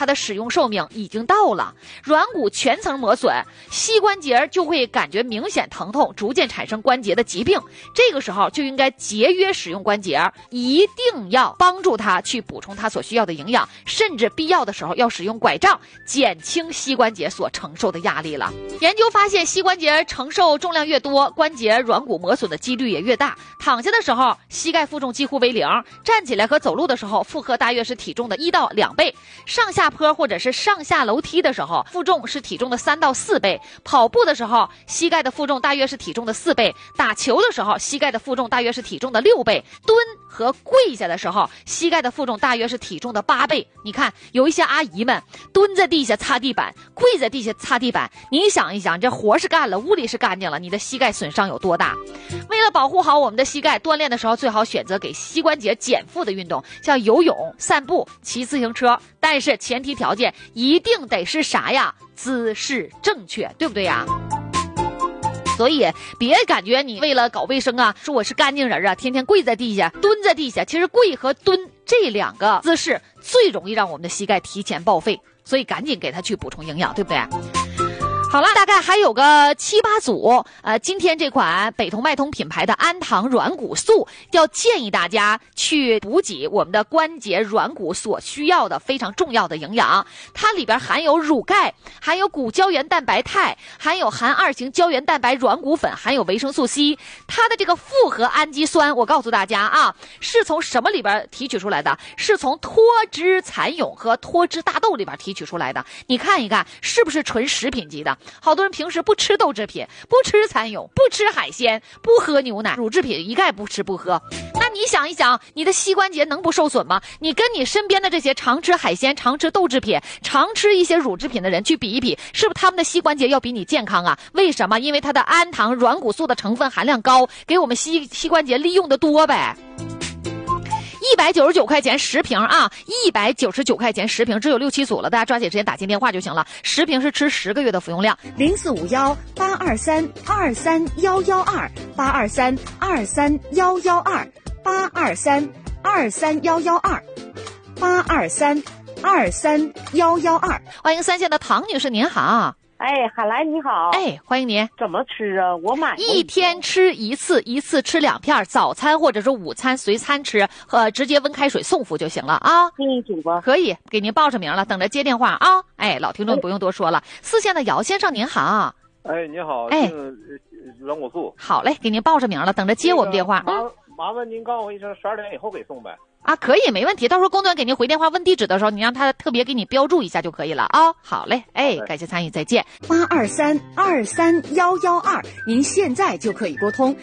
它的使用寿命已经到了，软骨全层磨损，膝关节就会感觉明显疼痛，逐渐产生关节的疾病。这个时候就应该节约使用关节，一定要帮助它去补充它所需要的营养，甚至必要的时候要使用拐杖，减轻膝关节所承受的压力了。研究发现，膝关节承受重量越多，关节软骨磨损的几率也越大。躺下的时候，膝盖负重几乎为0；站起来和走路的时候，负荷大约是体重的1到2倍；上下坡或者是上下楼梯的时候，负重是体重的3到4倍；跑步的时候，膝盖的负重大约是体重的4倍；打球的时候，膝盖的负重大约是体重的6倍；蹲和跪下的时候，膝盖的负重大约是体重的8倍。你看，有一些阿姨们蹲在地下擦地板，跪在地下擦地板，你想一想，这活是干了，屋里是干净了，你的膝盖损伤有多大？为了保护好我们的膝盖，锻炼的时候最好选择给膝关节减负的运动，像游泳、散步、骑自行车，但是前提条件一定得是啥呀？姿势正确，对不对呀？所以别感觉你为了搞卫生啊，说我是干净人啊，天天跪在地下蹲在地下，其实跪和蹲这2个姿势最容易让我们的膝盖提前报废，所以赶紧给它去补充营养，对不对？好了，大概还有个7、8组。今天这款北通脉通品牌的安糖软骨素，要建议大家去补给我们的关节软骨所需要的非常重要的营养。它里边含有乳钙，含有骨胶原蛋白肽，含有含2型胶原蛋白软骨粉，含有维生素 C。它的这个复合氨基酸，我告诉大家啊，是从什么里边提取出来的？是从脱脂蚕蛹和脱脂大豆里边提取出来的。你看一看，是不是纯食品级的？好多人平时不吃豆制品，不吃蚕蛹，不吃海鲜，不喝牛奶，乳制品一概不吃不喝。那你想一想，你的膝关节能不受损吗？你跟你身边的这些常吃海鲜、常吃豆制品、常吃一些乳制品的人去比一比，是不是他们的膝关节要比你健康啊？为什么？因为它的氨糖软骨素的成分含量高，给我们膝关节利用的多呗。199块钱10瓶啊，199块钱10瓶，只有6、7组了，大家抓紧时间打进电话就行了。10瓶是吃10个月的服用量。 04518231128231128231112，823231112， 欢迎3线的唐女士，您好。 哎，海来你好。 哎，欢迎您。 怎么吃啊？我买一天吃一次，一次吃2片，早餐或者是午餐随餐吃，直接温开水送服就行了啊。 可以煮吧？ 可以，给您报上名了，等着接电话啊。哎，老听众不用多说了。4线的姚先生您好。 哎，你好。 哎， 软骨素。 好嘞，给您报上名了，等着接我们电话。 麻烦您告诉我一声，12点以后给送呗。 啊，可以，没问题。到时候工作人员给您回电话问地址的时候，你让他特别给你标注一下就可以了啊。好嘞，哎，感谢参与，再见。 823231112，您现在就可以拨通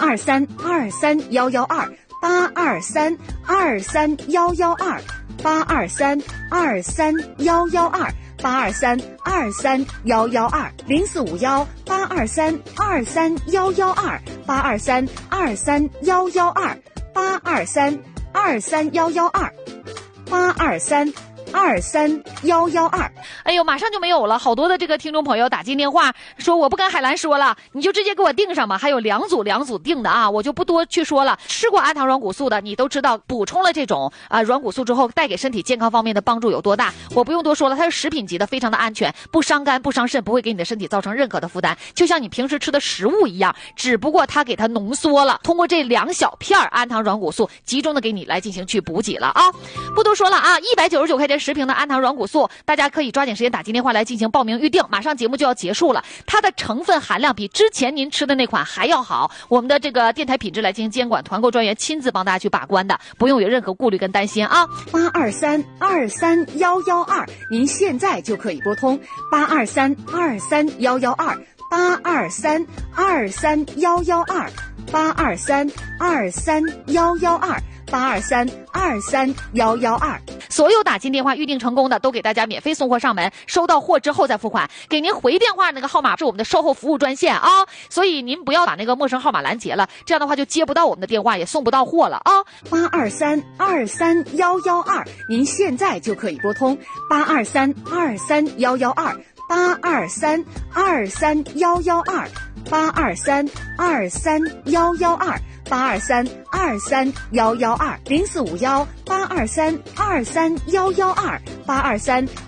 823231112，823231112，823231112，823231112，823231112。 哎呦，马上就没有了，好多的这个听众朋友打进电话说我不跟海兰说了，你就直接给我订上吧。还有2组订的啊，我就不多去说了。吃过安糖软骨素的，你都知道补充了这种软骨素之后带给身体健康方面的帮助有多大，我不用多说了。它是食品级的，非常的安全，不伤肝不伤肾，不会给你的身体造成任何的负担，就像你平时吃的食物一样，只不过它给它浓缩了，通过这2小片安糖软骨素集中的给你来进行去补给了啊。不多说了啊，199块钱10瓶的安糖软骨素，大家可以抓紧时间打进电话来进行报名预定，马上节目就要结束了。它的成分含量比之前您吃的那款还要好，我们的这个电台品质来进行监管，团购专员亲自帮大家去把关的，不用有任何顾虑跟担心啊。 823231112，您现在就可以拨通823231112，823231112，823231112，823231112。 所有打进电话预定成功的都给大家免费送货上门，收到货之后再付款。给您回电话那个号码是我们的售后服务专线啊，所以您不要把那个陌生号码拦截了，这样的话就接不到我们的电话，也送不到货了啊。 823231112，您现在就可以拨通823231112，823231112，823231112，823231112，0451823231112，823231112。